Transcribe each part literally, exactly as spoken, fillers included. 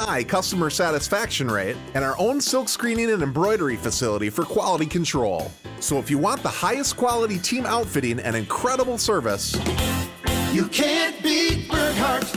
high customer satisfaction rate, and our own silk screening and embroidery facility for quality control. So if you want the highest quality team outfitting and incredible service, you can't beat Burghardt.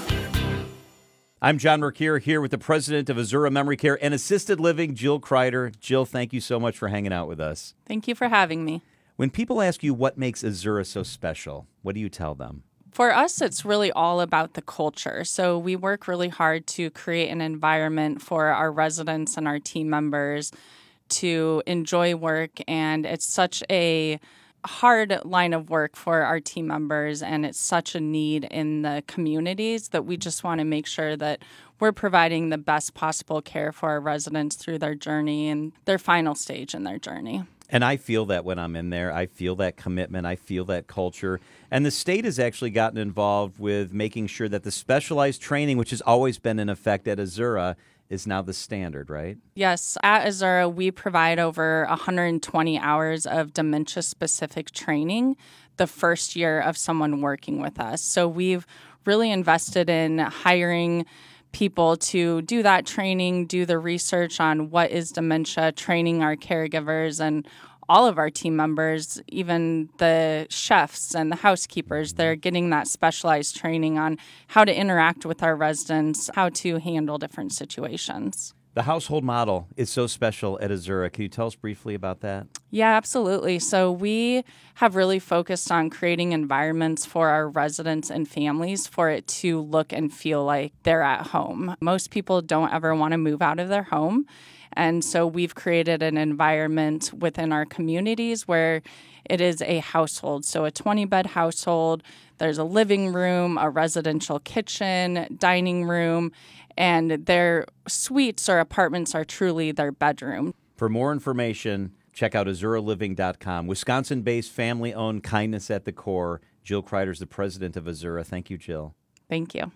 I'm John Mercure here with the president of Azura Memory Care and Assisted Living, Jill Kreider. Jill, thank you so much for hanging out with us. Thank you for having me. When people ask you what makes Azura so special, what do you tell them? For us, it's really all about the culture. So we work really hard to create an environment for our residents and our team members to enjoy work, and it's such a hard line of work for our team members, and it's such a need in the communities that we just want to make sure that we're providing the best possible care for our residents through their journey and their final stage in their journey. And I feel that when I'm in there. I feel that commitment. I feel that culture. And the state has actually gotten involved with making sure that the specialized training, which has always been in effect at Azura, is now the standard, right? Yes. At Azura, we provide over one hundred twenty hours of dementia-specific training the first year of someone working with us. So we've really invested in hiring people to do that training, do the research on what is dementia, training our caregivers and all of our team members, even the chefs and the housekeepers. They're getting that specialized training on how to interact with our residents, how to handle different situations. The household model is so special at Azura. Can you tell us briefly about that? Yeah, absolutely. So we have really focused on creating environments for our residents and families for it to look and feel like they're at home. Most people don't ever want to move out of their home. And so we've created an environment within our communities where it is a household. So a twenty-bed household, there's a living room, a residential kitchen, dining room, and their suites or apartments are truly their bedroom. For more information, check out azura living dot com. Wisconsin-based, family-owned, kindness at the core. Jill Kreider is the president of Azura. Thank you, Jill. Thank you.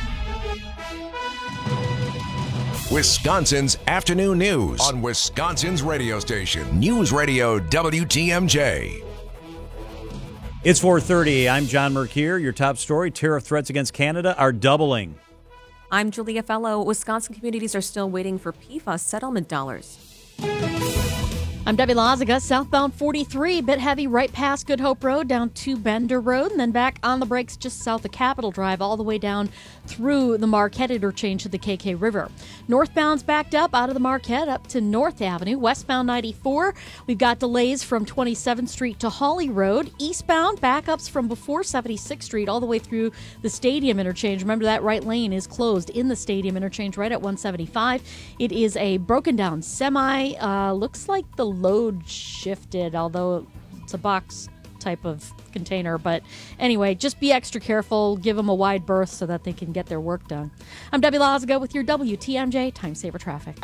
Wisconsin's afternoon news on Wisconsin's radio station, News Radio W T M J. It's four thirty. I'm John Mercure. Your top story, tariff threats against Canada are doubling. I'm Julia Fellow. Wisconsin communities are still waiting for P F A S settlement dollars. I'm Debbie Lazaga. Southbound forty-three, bit heavy right past Good Hope Road down to Bender Road, and then back on the brakes just south of Capitol Drive all the way down through the Marquette interchange to the K K River. Northbound's backed up out of the Marquette up to North Avenue. Westbound ninety-four, we've got delays from twenty-seventh Street to Hawley Road. Eastbound, backups from before seventy-sixth Street all the way through the Stadium interchange. Remember, that right lane is closed in the Stadium interchange right at one seventy-five. It is a broken down semi. Uh, looks like the load shifted, although it's a box type of container. But anyway, just be extra careful. Give them a wide berth so that they can get their work done. I'm Debbie Lazaga with your W T M J Time Saver Traffic.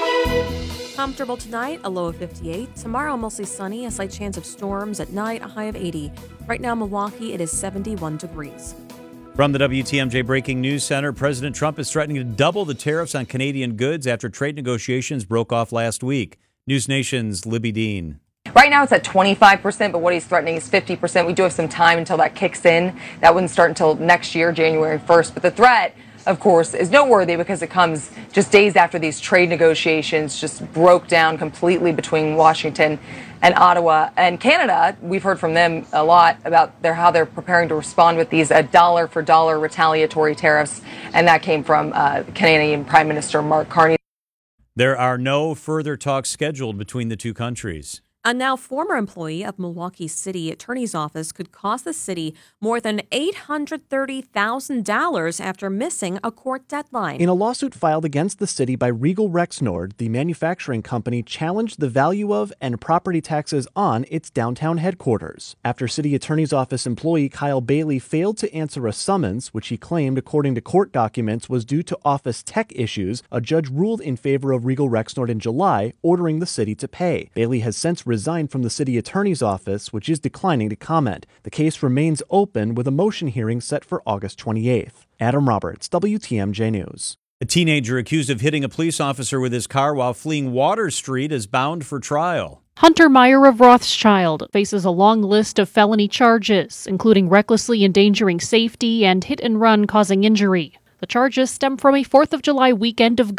Comfortable tonight, a low of fifty-eight. Tomorrow, mostly sunny, a slight chance of storms. At night, a high of eighty. Right now, Milwaukee, it is seventy-one degrees. From the W T M J Breaking News Center, President Trump is threatening to double the tariffs on Canadian goods after trade negotiations broke off last week. News Nation's Libby Dean. Right now it's at twenty-five percent, but what he's threatening is fifty percent. We do have some time until that kicks in. That wouldn't start until next year, January first. But the threat, of course, is noteworthy because it comes just days after these trade negotiations just broke down completely between Washington and Ottawa. And Canada, we've heard from them a lot about their, how they're preparing to respond with these uh, dollar-for-dollar retaliatory tariffs. And that came from uh, Canadian Prime Minister Mark Carney. There are no further talks scheduled between the two countries. A now former employee of Milwaukee City Attorney's Office could cost the city more than eight hundred thirty thousand dollars after missing a court deadline. In a lawsuit filed against the city by Regal Rexnord, the manufacturing company challenged the value of and property taxes on its downtown headquarters. After City Attorney's Office employee Kyle Bailey failed to answer a summons, which he claimed, according to court documents, was due to office tech issues, a judge ruled in favor of Regal Rexnord in July, ordering the city to pay. Bailey has since resigned from the city attorney's office, which is declining to comment. The case remains open with a motion hearing set for August twenty-eighth. Adam Roberts, W T M J News. A teenager accused of hitting a police officer with his car while fleeing Water Street is bound for trial. Hunter Meyer of Rothschild faces a long list of felony charges, including recklessly endangering safety and hit and run causing injury. The charges stem from a fourth of July weekend of